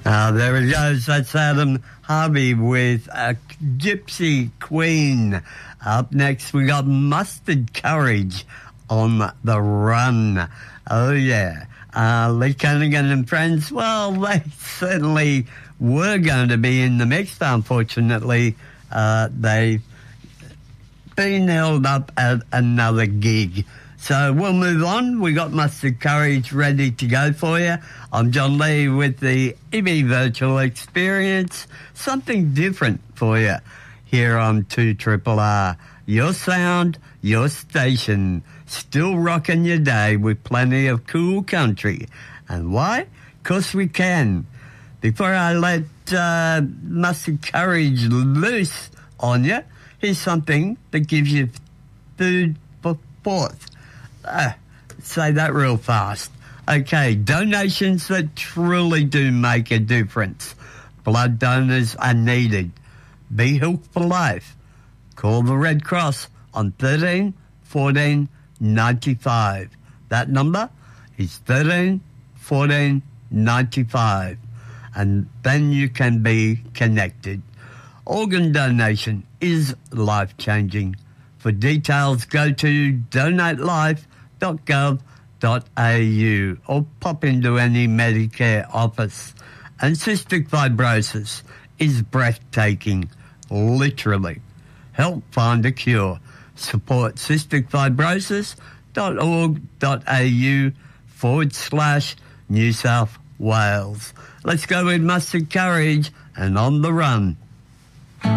There it goes. That's Adam Harvey with Gypsy Queen. Up next, we got Mustard Courage on the Run. Oh, yeah. Lee Kanigan and friends, well, they certainly were going to be in the mix. Unfortunately, they've been held up at another gig. So we'll move on. We got Mustard Courage ready to go for you. I'm John Lee with the EB Virtual Experience. Something different for you here on 2RRR. Your sound, your station. Still rocking your day with plenty of cool country. And why? 'Cause we can. Before I let Mustard Courage loose on you, here's something that gives you food for thought. Say that real fast. Okay, donations that truly do make a difference. Blood donors are needed. Be Health for Life. Call the Red Cross on 13 14 95. That number is 13 14 95. And then you can be connected. Organ donation is life-changing. For details, go to donatelife.gov.au or pop into any Medicare office. And cystic fibrosis is breathtaking, literally. Help find a cure. Support cysticfibrosis.org.au/New South Wales. Let's go with Mustard Courage and On the Run.